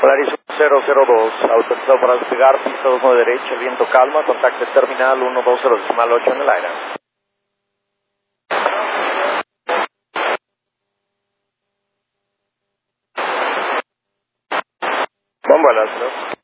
Polaris 002, autorizado para despegar, pista 29 derecha, viento calma, contacte terminal 120.8 en el aire. Bomba al astro.